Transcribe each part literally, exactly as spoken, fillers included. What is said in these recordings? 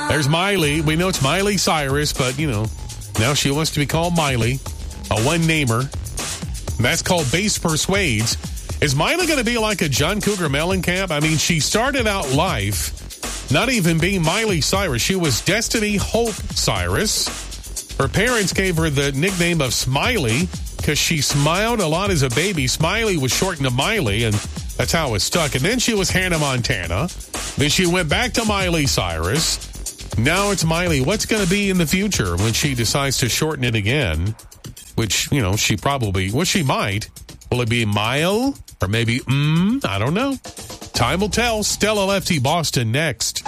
There's Miley. We know it's Miley Cyrus, but, you know, now she wants to be called Miley, a one-namer. That's called Base Persuades. Is Miley going to be like a John Cougar Mellencamp? I mean, she started out life not even being Miley Cyrus. She was Destiny Hope Cyrus. Her parents gave her the nickname of Smiley because she smiled a lot as a baby. Smiley was shortened to Miley, and that's how it stuck. And then she was Hannah Montana. Then she went back to Miley Cyrus. Now it's Miley. What's going to be in the future when she decides to shorten it again? Which, you know, she probably, well, she might. Will it be Mile or maybe mm? I don't know. Time will tell. Stella Lefty Boston next.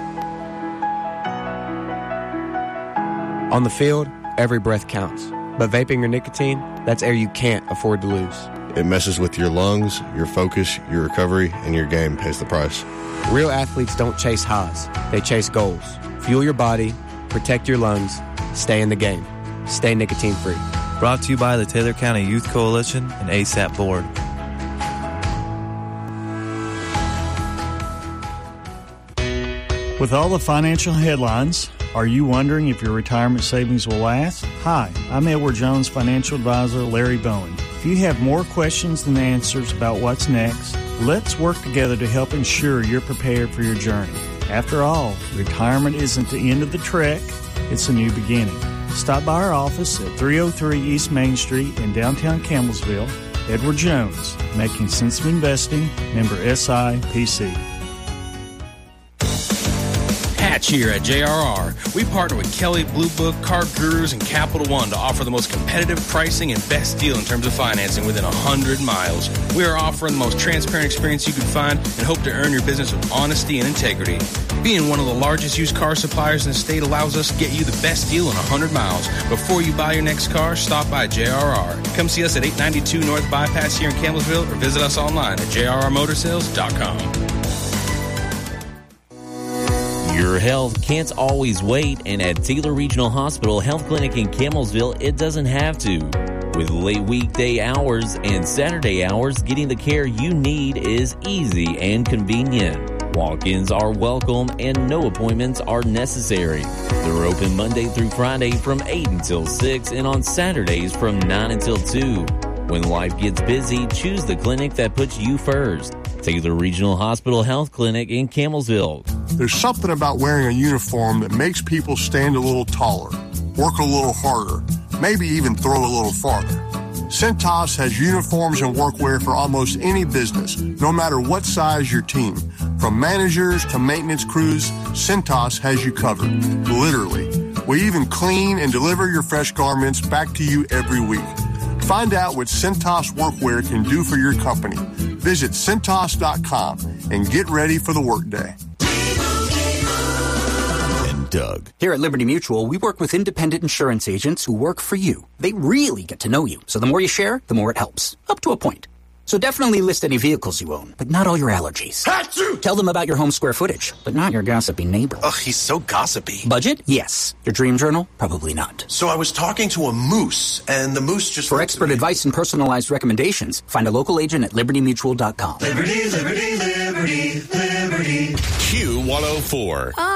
On the field, every breath counts. But vaping or nicotine, that's air you can't afford to lose. It messes with your lungs, your focus, your recovery, and your game pays the price. Real athletes don't chase highs. They chase goals. Fuel your body, protect your lungs, stay in the game. Stay nicotine-free. Brought to you by the Taylor County Youth Coalition and ASAP Board. With all the financial headlines, are you wondering if your retirement savings will last? Hi, I'm Edward Jones financial advisor Larry Bowen. If you have more questions than answers about what's next, let's work together to help ensure you're prepared for your journey. After all, retirement isn't the end of the trek, it's a new beginning. Stop by our office at three oh three East Main Street in downtown Campbellsville. Edward Jones, making sense of investing, member S I P C. Hatch here at J R R. We partner with Kelly Blue Book, Car Gurus, and Capital One to offer the most competitive pricing and best deal in terms of financing within one hundred miles. We are offering the most transparent experience you can find and hope to earn your business with honesty and integrity. Being one of the largest used car suppliers in the state allows us to get you the best deal in one hundred miles. Before you buy your next car, stop by J R R. Come see us at eight ninety-two North Bypass here in Campbellsville or visit us online at j r r motor sales dot com. Your health can't always wait, and at Taylor Regional Hospital Health Clinic in Campbellsville, it doesn't have to. With late weekday hours and Saturday hours, getting the care you need is easy and convenient. Walk-ins are welcome and no appointments are necessary. They're open Monday through Friday from eight until six and on Saturdays from nine until two. When life gets busy, choose the clinic that puts you first. Taylor Regional Hospital Health Clinic in Campbellsville. There's something about wearing a uniform that makes people stand a little taller, work a little harder, maybe even throw a little farther. Cintas has uniforms and workwear for almost any business, no matter what size your team. From managers to maintenance crews, Cintas has you covered, literally. We even clean and deliver your fresh garments back to you every week. Find out what Cintas Workwear can do for your company. Visit Cintas dot com and get ready for the workday. And Doug. Here at Liberty Mutual, we work with independent insurance agents who work for you. They really get to know you, so the more you share, the more it helps. Up to a point. So definitely list any vehicles you own, but not all your allergies. Achoo! Tell them about your home square footage, but not your gossipy neighbor. Ugh, he's so gossipy. Budget? Yes. Your dream journal? Probably not. So I was talking to a moose, and the moose just... For expert advice and personalized recommendations, find a local agent at liberty mutual dot com. Liberty, liberty, liberty, liberty. Q one oh four.